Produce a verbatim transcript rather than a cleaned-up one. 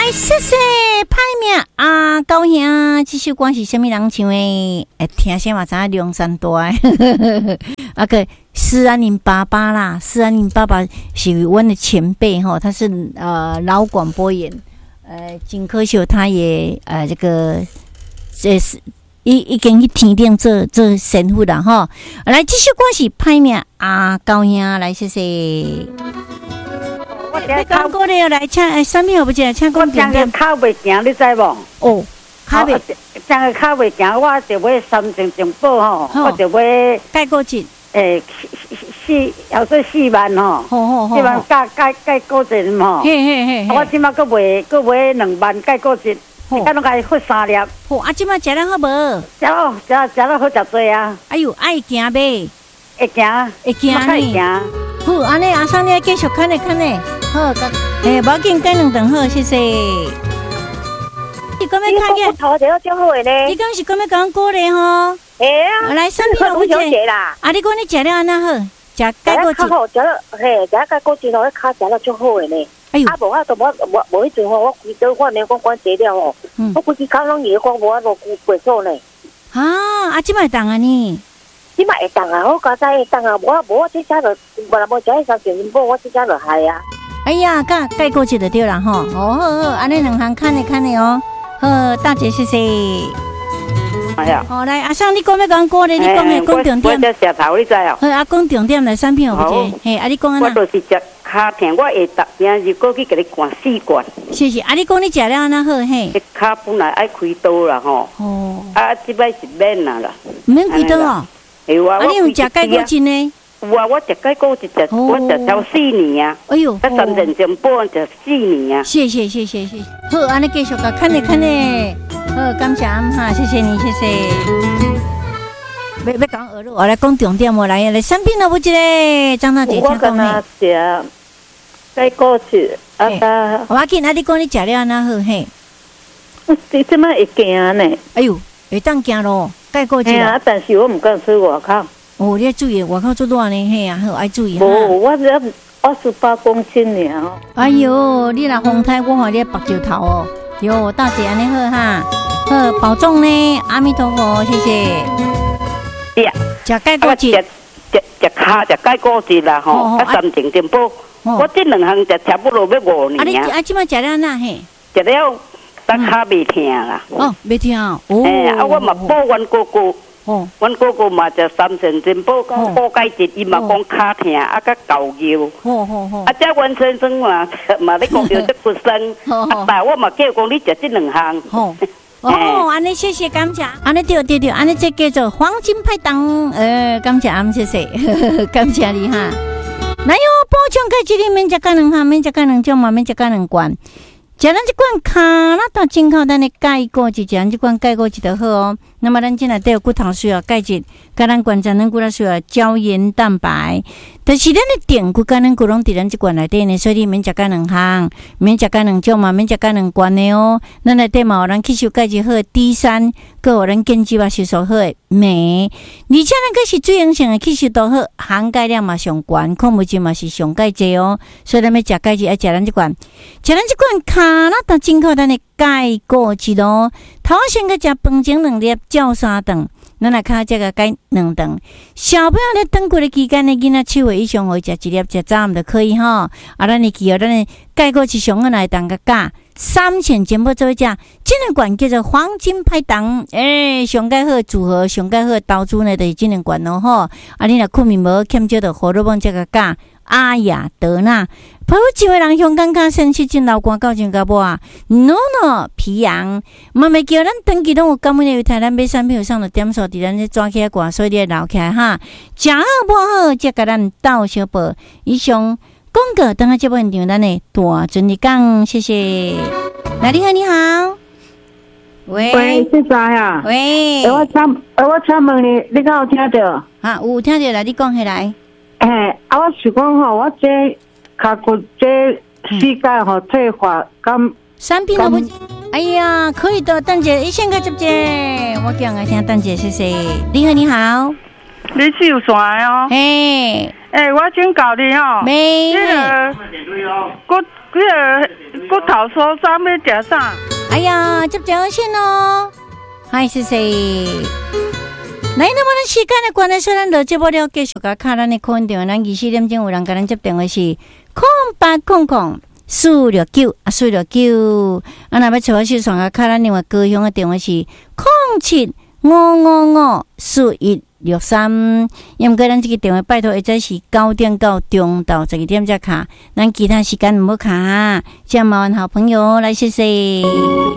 来，谢谢拍面啊，高兄，这首歌是什么人唱的？哎，听声嘛，知影梁山大的。啊个施安宁爸爸啦，施安宁爸爸是我的前辈哈，他是呃老广播员，呃，金科秀他也呃这个这是已已经去天顶做做神父了哈。来，这首歌是拍面啊，高兄，来谢谢。你讲过了来请，哎，什么好不记？请讲点点。 我脚袂行，你知无？ 哦，脚袂， 这个脚袂行，我就买三千中宝吼，我就买盖过去。 诶，四要说四万吼，四万盖盖盖过一吼。 嘿嘿嘿。 我即马搁买搁买两万盖过一，甲拢该喝三粒。 好，啊，即马食了好无？ 食咯，食食了好食多啊。 哎呦，爱行呗。 会行， 会行呢。好，安尼阿桑你继续看咧看咧。好，诶，无要紧，改两顿好，谢谢。你讲要看见？ 头就最好诶呢。 你讲是讲要讲过咧吼？ 诶啊。 来，身边有小姐啦。 啊，你讲你食了安那好？食盖过节。好，食了嘿，食盖过节吼，卡食了最好诶呢。哎呦。啊无我都无无无迄阵吼，我规周我连讲管节了吼，我规只工拢伊讲无法度过数呢。 啊，啊，即摆当啊呢？ 即摆会当啊，我刚才会当啊，无无我即家就无啦无食迄三千元宝，我即家就害啊。 哎呀，盖盖过去就对了哈。哦好好，安尼两行看咧看咧哦。好，大姐谢谢。 哎呀， 好来，阿桑你讲要讲歌咧，你讲诶，讲重点。 我只石头你知哦。 好，啊，讲重点来产品有无者？嘿，啊，你讲安那？ 我就是食骹疼，我会逐平日过去给你灌四罐。 是是，啊，你讲你食了安那好嘿？ 骹本来爱开刀啦吼。哦。啊，即摆是免啊啦。 免开刀哦。 有啊， 啊，你有食钙骨精呢？ 有啊，我食钙骨一食，我食超四年啊。 哎呦， 啊，三千中宝食四年啊。 谢谢谢谢谢谢。好，安尼继续甲看咧看咧。好，感谢阿哈，谢谢你，谢谢。要要讲鹅肉，我来讲重点，我来来产品了不？一个张大姐， 我跟他食钙骨精，啊个。 我要紧，啊，你讲你食了安那好嘿？ 你即摆会惊呢？ 哎呦，会当惊咯，钙骨精。 啊，但是我唔敢出外口。 哦，你要注意，外口做热呢，嘿啊，好爱注意哈。无，我只二十八公斤尔。 哎呦，你若风台，我看你白石头哦。哟，大姐安尼好哈，好保重呢，阿弥陀佛，谢谢。 呀， 食钙骨精， 食食骹食钙骨精啦吼，啊三千中宝，我这两项食差不多要五年。啊你啊，即摆食了哪嘿？ 食了，但骹袂疼啦。 哦，袂疼哦。 哎，啊我嘛补阮哥哥。哦，阮哥哥嘛食三千珍宝，讲补钙质，伊嘛讲骹疼，啊，甲狗腰。好好好。啊，这阮先生嘛嘛咧讲着这骨生，啊，但我嘛叫讲你食这两项。好。 哦，安尼谢谢感谢，安尼对对对，安尼这叫做黄金派档，呃，感谢阿谢谢，感谢你哈。来哟，补充钙质里面食钙两项，免食钙两种嘛，免食钙两罐。食咱这罐卡拉达进口咱的钙骨质，食咱这罐钙骨质就好哦。那么咱这内底有骨头需要钙质，甲咱关节咱骨头需要胶原蛋白。但是咱的电骨甲咱骨拢伫咱这罐内底呢，所以免食钙两项，免食钙两种嘛，免食钙两罐的哦。咱内底嘛有咱吸收钙质好的 D 三，佮有咱建基啊吸收好的镁，而且咱佮是水溶性的吸收都好，含钙量嘛上悬，矿物质嘛是上钙质哦。所以咱要食钙质，要食咱这罐，食咱这罐卡拉达进口咱的钙骨质咯。头先个食饭前两粒，照三顿。咱来看这个钙两顿，小朋友咧等过的期间呢，囡仔七岁以上会食一粒，食早暗就可以哈。啊，咱的记号，咱的钙骨是上个来当个价三千全部做一只，这两罐叫做黄金派档，诶，上钙好组合，上钙好投资呢，就是这两罐咯吼。啊，你若困眠无欠少的，荷尔蒙这个价。阿雅德纳，跑几位人香港卡生气进老官高进高波啊 ，no no 皮痒，妈咪叫咱登记拢有感恩的台咱买产品有上的点数，伫咱咧抓起来挂，所以你留起来哈，食好不好，再甲咱斗小报。以上广告等下节目现场咱的大尊你讲，谢谢。来，你好，你好，喂， 喂，是啥呀？ 喂， 我请，我请问你，你敢有听到？ 啊，有听到来，你讲起来。 哎，啊，我是讲吼，我这脚骨这膝盖吼退化，咁产品都不，哎呀，可以的，蛋姐，一先个接接，我讲来听蛋姐，谢谢。你好，你好， 你是有线哦？ 嘿， 哎，我请教你哦， 没， 那个骨骨个骨头酥啥要食啥？ 哎呀，接电话先咯。嗨，谢谢。来，那么咱时间的关系，咱就节目了继续甲卡咱的空电话，咱二十四点钟有人甲咱接电话是空八空空四六九啊四六九，啊那要找我是上个卡咱另外高雄的电话是空七五五五四一六三，因为咱这个电话拜托，或者是九点到中到十二点才卡，咱其他时间唔好卡，这样麻烦好朋友来谢谢。